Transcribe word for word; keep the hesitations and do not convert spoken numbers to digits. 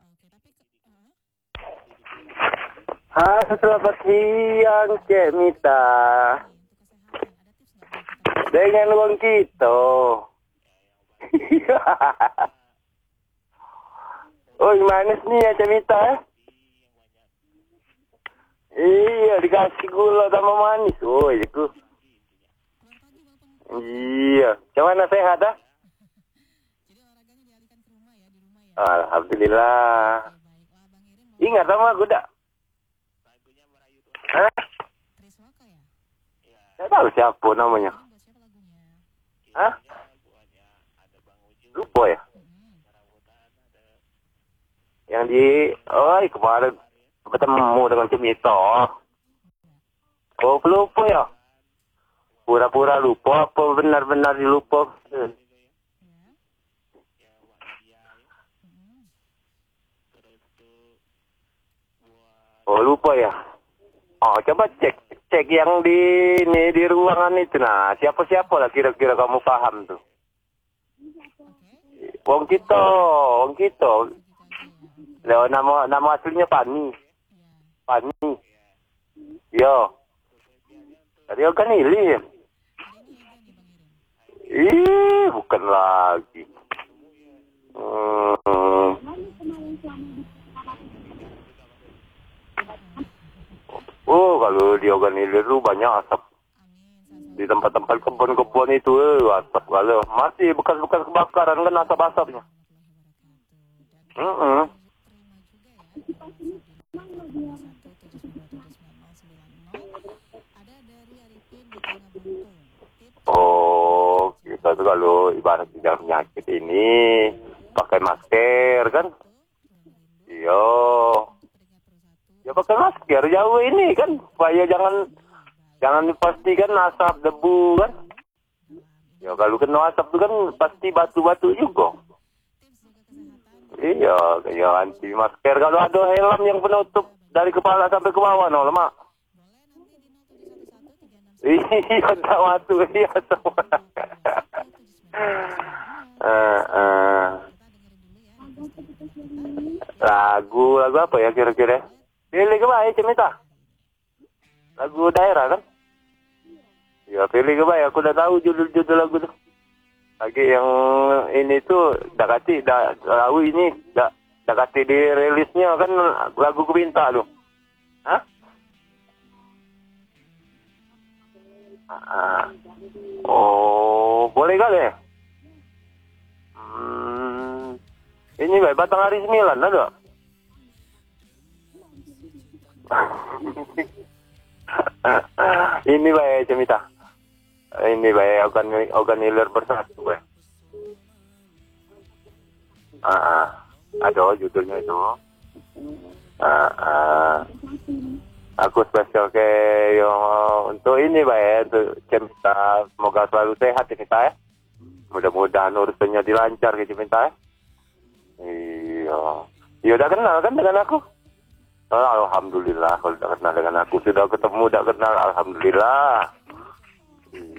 Halo, selamat siang, Cek Mita. Dengan uang kita. Oh, manis nih ya, Cek Mita. Iya, dikasih gula sama manis. Oh, itu. Iya. Gimana sehat, ah? Alhamdulillah. Ingat sama aku, dak? Hah? Saya tahu siapa namanya. Hah? Lupa ya? Yang di... Oh, kemarin ketemu dengan Cemito. Oh, lupa ya? Pura-pura lupa apa benar-benar dilupa? Oh, lupa ya? Oh, coba cek. Cek yang di ini di ruangan itu. Nah, siapa-siapa lah kira-kira kamu paham tuh. Wong kita, Wong kita. Loh, nama nama aslinya Pani. Pani. Yo. Tadi kan ini. Ih, bukan lagi. Hmm. Oh, kalau di Oganilir itu banyak asap. Di tempat-tempat kebun-kebun itu, eh, asap kalau masih bekas-bekas kebakaran kan asap-asapnya. Mm -mm. Oh, kita tuh kalau ibarat tidak penyakit ini pakai masker kan? Iya. Ya pakai masker jauh ini kan supaya jangan jangan dipastikan asap debu kan. Ya kalau kena asap itu kan pasti batu-batu juga. Iya, ya anti masker kalau ada helm yang penutup dari kepala sampai ke bawah no lemak. Iya, tak waktu iya semua. uh, uh. Lagu lagu apa ya kira-kira? Pilih ke baik, Cemita. Lagu daerah kan? Ya pilih ke baik. Aku udah tahu judul-judul lagu tuh. Lagi yang ini tuh Dakati, dah tahu ini, dah Dakati dirilisnya kan lagu Kubinta tuh. Hah? Ah. Oh, boleh kali ya? Hmm. Ini baik Batang Hari Sembilan ada? Ini baik Cemita. Ini baik organ Organilir Bersatu baik. Ah, ah. Ada judulnya itu. Ah, ah. Aku spesial ke yang untuk ini baik untuk Cemita. Semoga selalu sehat Cemita ya. Mudah-mudahan urusannya dilancar ke Cemita ya. Iya. Ya udah kenal kan dengan aku? Oh, alhamdulillah kalau udah kenal dengan aku. Sudah ketemu, udah kenal, alhamdulillah.